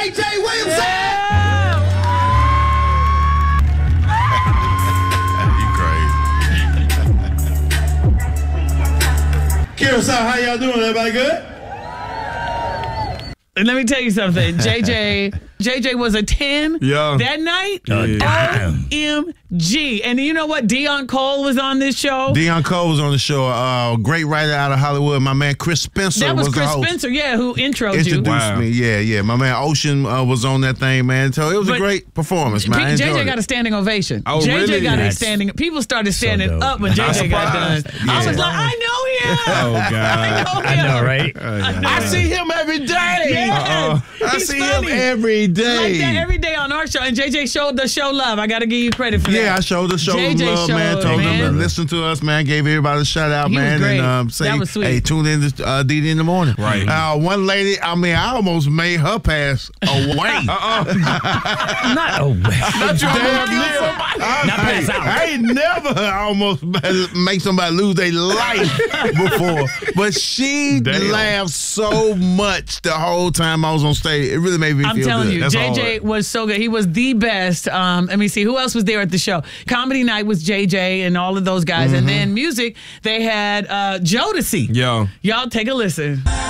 J.J. Williamson. Curacao, how y'all doing? Everybody good? And let me tell you something. JJ was a 10 that night. OMG. And you know what? Deon Cole was on this show. Deon Cole was on the show. Great writer out of Hollywood. My man Chris Spencer that was the Chris host. Spencer, yeah, who introduced you. Introduced me, yeah. My man Ocean was on that thing, man. So it was a great performance, man. JJ got a standing ovation. Oh, JJ really? got a standing. People started standing up when JJ got done. Yeah. I was like, I know him. Oh, God. I know, right? I see him every day. Yes. I see him every day. Like that every day on our show. And JJ showed the show love. I got to give you credit for that. Yeah, I showed the show JJ love, man. Told them to listen to us, man. Gave everybody a shout out, He man. was great. And say, That was sweet. hey, tune in to DD in the morning. Right. One lady, I almost made her pass away. Not away. Not damn near. Not pass out. I ain't never almost make somebody lose their life before. But she laughed so much the whole time I was on stage. It really made me feel good. I'm telling you, That's JJ was so good. He was the best. Let me see. Who else was there at the show? Comedy Night was JJ and all of those guys. And then music, they had Jodeci. Yo. Y'all take a listen.